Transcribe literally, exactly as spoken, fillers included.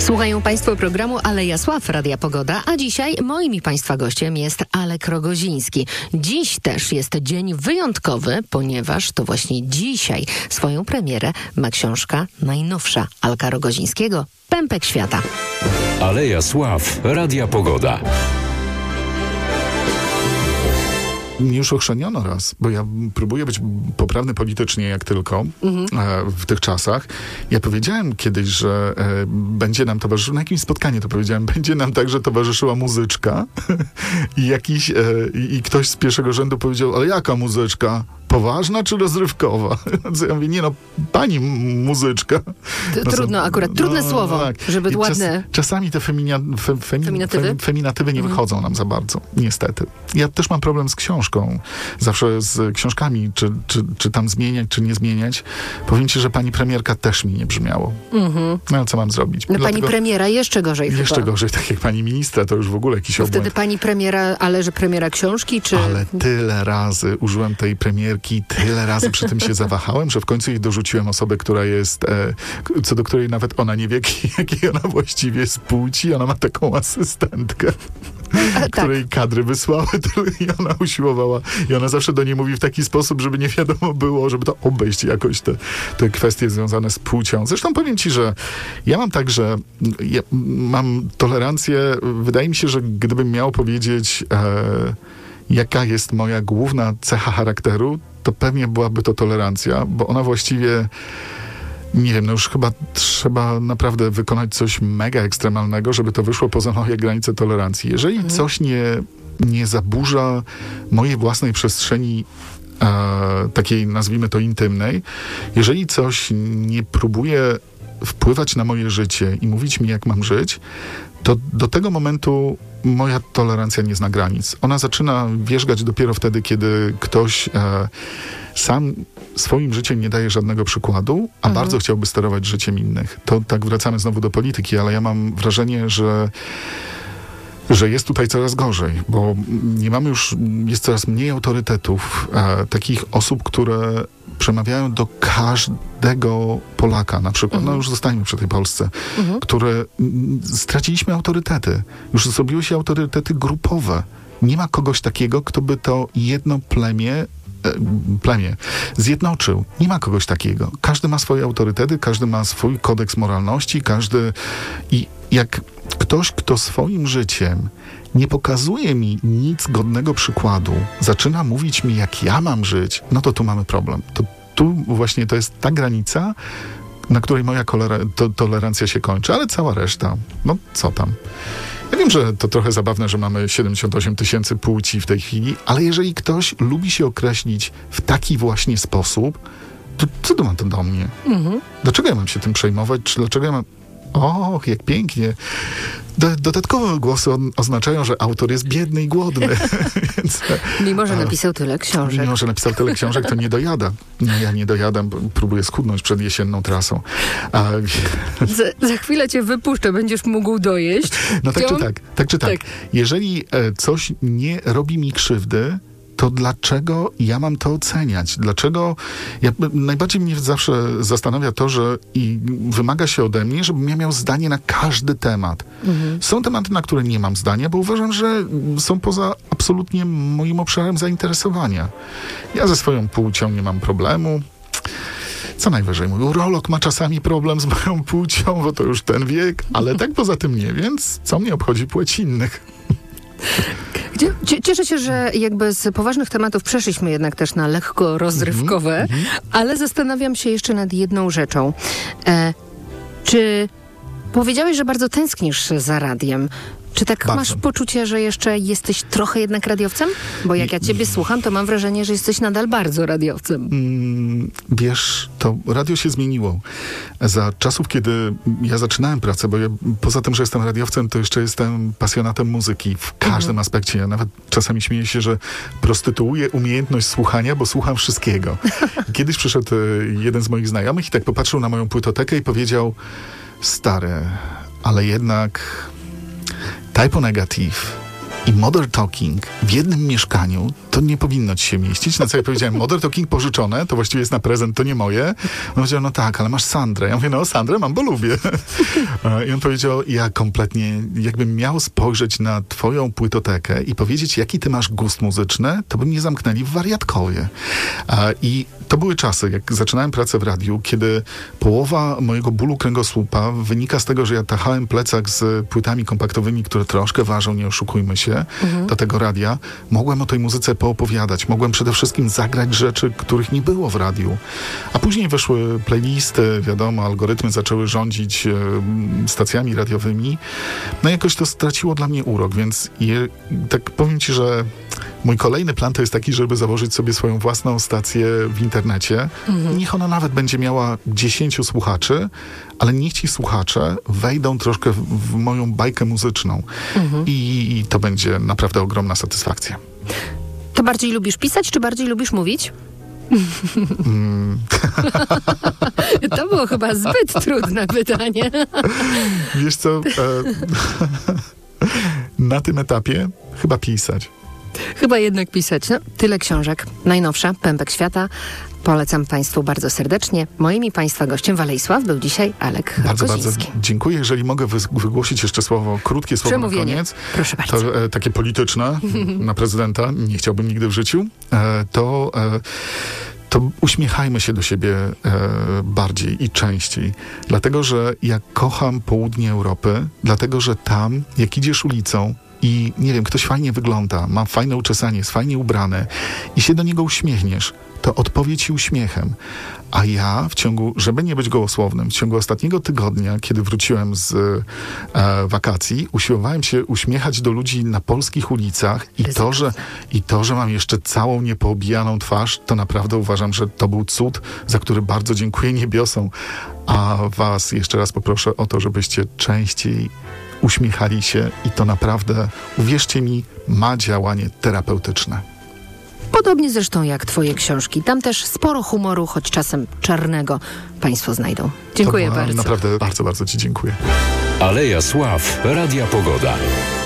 Słuchają Państwo programu Aleja Sław Radia Pogoda, a dzisiaj moim i Państwa gościem jest Alek Rogoziński. Dziś też jest dzień wyjątkowy, ponieważ to właśnie dzisiaj swoją premierę ma książka najnowsza Alka Rogozińskiego, Pępek Świata. Aleja Sław Radia Pogoda. Mnie już ochrzaniono raz, bo ja próbuję być poprawny politycznie jak tylko mhm. e, w tych czasach. Ja powiedziałem kiedyś, że e, będzie nam towarzyszyła, na jakimś spotkaniu to powiedziałem, będzie nam także towarzyszyła muzyczka i jakiś, e, i ktoś z pierwszego rzędu powiedział, ale jaka muzyczka? Poważna czy rozrywkowa? Co ja mówię, nie no, pani muzyczka. No, trudno so, akurat, trudne no, słowo, tak. żeby I ładne... Czas, czasami te feminia, fe, femi, feminatywy? Fe, feminatywy nie mhm. wychodzą nam za bardzo, niestety. Ja też mam problem z książką. Zawsze z książkami, czy, czy, czy tam zmieniać, czy nie zmieniać. Powiem ci, że pani premierka też mi nie brzmiało. Mhm. No co mam zrobić? No Dlatego, pani premiera jeszcze gorzej Jeszcze chyba. gorzej, tak jak pani ministra, to już w ogóle jakiś obłęd. Wtedy pani premiera, ale że premiera książki, czy... Ale tyle razy użyłem tej premierki, tyle razy przy tym się zawahałem, że w końcu jej dorzuciłem osobę, która jest, e, co do której nawet ona nie wie, jakiej ona właściwie jest płci. Ona ma taką asystentkę, A, której tak. kadry wysłały i ona usiłowała. I ona zawsze do niej mówi w taki sposób, żeby nie wiadomo było, żeby to obejść jakoś te, te kwestie związane z płcią. Zresztą powiem ci, że ja mam tak, że ja mam tolerancję. Wydaje mi się, że gdybym miał powiedzieć... E, jaka jest moja główna cecha charakteru, to pewnie byłaby to tolerancja, bo ona właściwie, nie wiem, no już chyba trzeba naprawdę wykonać coś mega ekstremalnego, żeby to wyszło poza moje granice tolerancji. Jeżeli mhm. coś nie, nie zaburza mojej własnej przestrzeni e, takiej, nazwijmy to, intymnej, jeżeli coś nie próbuje wpływać na moje życie i mówić mi, jak mam żyć, to do tego momentu moja tolerancja nie zna granic. Ona zaczyna wierzgać dopiero wtedy, kiedy ktoś e, sam swoim życiem nie daje żadnego przykładu, a mhm. bardzo chciałby sterować życiem innych. To tak wracamy znowu do polityki, ale ja mam wrażenie, że że jest tutaj coraz gorzej, bo nie mamy już, jest coraz mniej autorytetów, e, takich osób, które przemawiają do każdego Polaka, na przykład, mhm. no już zostańmy przy tej Polsce, mhm. które m, straciliśmy autorytety. Już zrobiły się autorytety grupowe. Nie ma kogoś takiego, kto by to jedno plemię plemię zjednoczył. Nie ma kogoś takiego. Każdy ma swoje autorytety, każdy ma swój kodeks moralności, każdy... I jak ktoś, kto swoim życiem nie pokazuje mi nic godnego przykładu, zaczyna mówić mi, jak ja mam żyć, no to tu mamy problem. To tu właśnie to jest ta granica, na której moja kolera- to, tolerancja się kończy, ale cała reszta, no co tam. Ja wiem, że to trochę zabawne, że mamy siedemdziesiąt osiem tysięcy płci w tej chwili, ale jeżeli ktoś lubi się określić w taki właśnie sposób, to co to ma to do mnie? Mhm. Dlaczego ja mam się tym przejmować? Czy dlaczego ja mam... Och, jak pięknie. Do, dodatkowo głosy on, oznaczają, że autor jest biedny i głodny. Więc, mimo, że napisał tyle książek. Mimo, że napisał tyle książek, to nie dojada. No, ja nie dojadam, bo próbuję schudnąć przed jesienną trasą. A, za, za chwilę cię wypuszczę, będziesz mógł dojeść. No tak czy tak, tak czy tak. tak. Jeżeli e, coś nie robi mi krzywdy, to dlaczego ja mam to oceniać? Dlaczego... Ja, najbardziej mnie zawsze zastanawia to, że i wymaga się ode mnie, żebym ja miał zdanie na każdy temat. Mhm. Są tematy, na które nie mam zdania, bo uważam, że są poza absolutnie moim obszarem zainteresowania. Ja ze swoją płcią nie mam problemu. Co najwyżej mój urolog ma czasami problem z moją płcią, bo to już ten wiek, ale tak poza tym nie, więc co mnie obchodzi płeć innych? Cieszę się, że jakby z poważnych tematów przeszliśmy jednak też na lekko rozrywkowe, mm-hmm. ale zastanawiam się jeszcze nad jedną rzeczą. E, czy powiedziałeś, że bardzo tęsknisz za radiem? Czy tak bardzo. Masz poczucie, że jeszcze jesteś trochę jednak radiowcem? Bo jak ja ciebie słucham, to mam wrażenie, że jesteś nadal bardzo radiowcem. Mm, wiesz, to radio się zmieniło. Za czasów, kiedy ja zaczynałem pracę, bo ja poza tym, że jestem radiowcem, to jeszcze jestem pasjonatem muzyki w każdym mhm. aspekcie. Ja nawet czasami śmieję się, że prostytuuję umiejętność słuchania, bo słucham wszystkiego. Kiedyś przyszedł jeden z moich znajomych i tak popatrzył na moją płytotekę i powiedział: stary, ale jednak... Typo Negative i Modern Talking w jednym mieszkaniu, to nie powinno ci się mieścić. Na co ja powiedziałem, Modern Talking pożyczone, to właściwie jest na prezent, to nie moje. On powiedział, no tak, ale masz Sandrę. Ja mówię, no Sandrę mam, bo lubię. I on powiedział, ja kompletnie, jakbym miał spojrzeć na twoją płytotekę i powiedzieć, jaki ty masz gust muzyczny, to by mnie zamknęli w wariatkowie. I to były czasy, jak zaczynałem pracę w radiu, kiedy połowa mojego bólu kręgosłupa wynika z tego, że ja tachałem plecak z płytami kompaktowymi, które troszkę ważą, nie oszukujmy się, mhm. do tego radia. Mogłem o tej muzyce poopowiadać. Mogłem przede wszystkim zagrać rzeczy, których nie było w radiu. A później weszły playlisty, wiadomo, algorytmy zaczęły rządzić e, stacjami radiowymi. No jakoś to straciło dla mnie urok, więc je, tak powiem ci, że mój kolejny plan to jest taki, żeby założyć sobie swoją własną stację w internecie. Mhm. Niech ona nawet będzie miała dziesięciu słuchaczy, ale niech ci słuchacze wejdą troszkę w, w moją bajkę muzyczną. Mhm. I, I to będzie naprawdę ogromna satysfakcja. To bardziej lubisz pisać, czy bardziej lubisz mówić? Mm. To było chyba zbyt trudne pytanie. Wiesz co, e, na tym etapie chyba pisać. Chyba jednak pisać. No, tyle książek. Najnowsza, Pępek Świata. Polecam Państwu bardzo serdecznie. Moim i Państwa gościem w Alei Sław był dzisiaj Alek Bardzo, Koziński. bardzo dziękuję. Jeżeli mogę wygłosić jeszcze słowo, krótkie słowo na koniec. Proszę bardzo. To e, takie polityczne na prezydenta. Nie chciałbym nigdy w życiu. E, to... E, to uśmiechajmy się do siebie e, bardziej i częściej. Dlatego, że ja kocham południe Europy, dlatego, że tam, jak idziesz ulicą i, nie wiem, ktoś fajnie wygląda, ma fajne uczesanie, jest fajnie ubrany i się do niego uśmiechniesz, to odpowie ci uśmiechem. A ja w ciągu, żeby nie być gołosłownym, w ciągu ostatniego tygodnia, kiedy wróciłem z e, wakacji, usiłowałem się uśmiechać do ludzi na polskich ulicach i to, że, i to, że mam jeszcze całą niepoobijaną twarz, to naprawdę uważam, że to był cud, za który bardzo dziękuję niebiosom. A was jeszcze raz poproszę o to, żebyście częściej uśmiechali się i to naprawdę, uwierzcie mi, ma działanie terapeutyczne. Podobnie zresztą jak twoje książki. Tam też sporo humoru, choć czasem czarnego, Państwo znajdą. Dziękuję to bardzo. Naprawdę bardzo, bardzo ci dziękuję. Aleja Sław, Radia Pogoda.